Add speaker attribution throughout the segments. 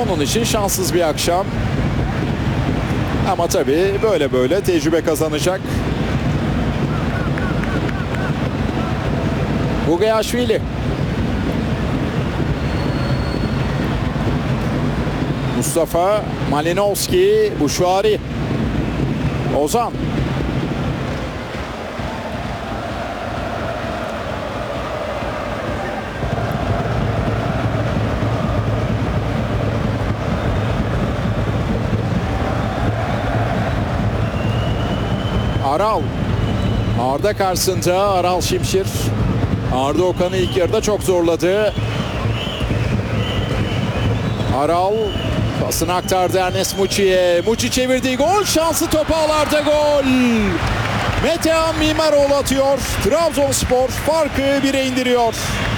Speaker 1: Onun için şanssız bir akşam. Ama tabii böyle tecrübe kazanacak. Bugayashvili. Mustafa Malinovski, Buşuari. Ozan. Aral. Arda karşısında Aral Şimşir. Arda Okan'ı ilk yarıda çok zorladı. Aral pasını aktardı Ernest Muçi'ye. Muçi çevirdiği gol şansı, top ağlarda, gol. Metehan Mimaroğlu atıyor. Trabzonspor farkı 1'e indiriyor.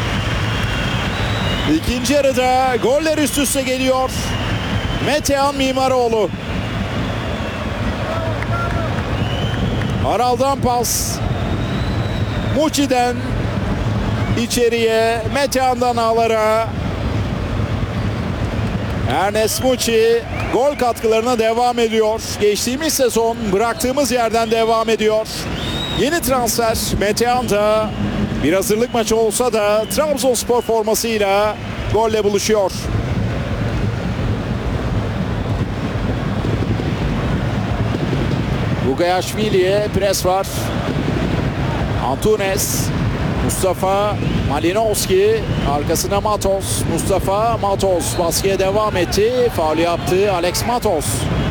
Speaker 1: İkinci yarıda goller üst üste geliyor. Metehan Mimaroğlu. Aral'dan pas. Muçi'den içeriye, Metehan'dan ağlara. Ernest Muçi gol katkılarına devam ediyor. Geçtiğimiz sezon bıraktığımız yerden devam ediyor. Yeni transfer Metehan da bir hazırlık maçı olsa da Trabzonspor formasıyla golle buluşuyor. Bugayashvili'ye pres var. Antunes. Mustafa Malinovski, arkasına Matos. Mustafa Matos baskıya devam etti. Faul yaptı Alex Matos.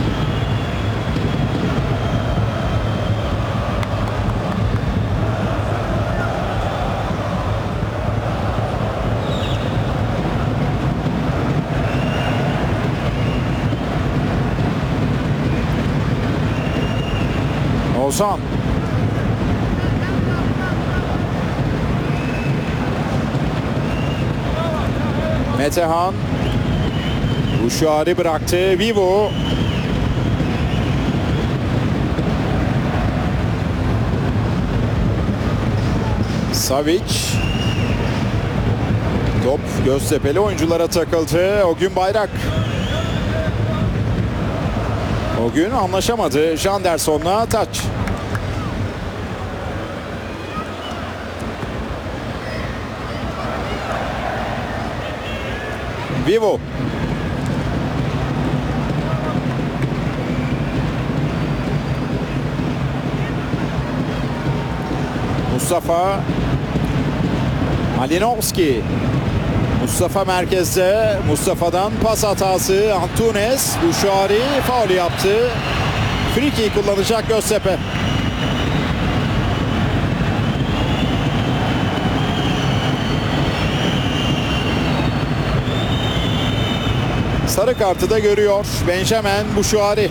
Speaker 1: Ozan. Metehan. Buşuari bıraktı. Vivo. Savic. Top Göztepe'li oyunculara takıldı. O gün Bayrak. O gün anlaşamadı Janderson'la Taç. Vivo. Mustafa Malinovski. Mustafa merkezde. Mustafa'dan pas hatası. Antunes. Buşuari faul yaptı. Free kick kullanacak Göztepe. Sarı kartı da görüyor Benjamin Buşuari.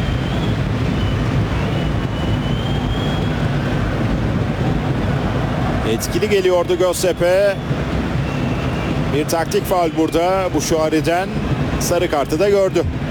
Speaker 1: Etkili geliyordu Göztepe. Bir taktik faul burada Buşuari'den. Sarı kartı da gördü.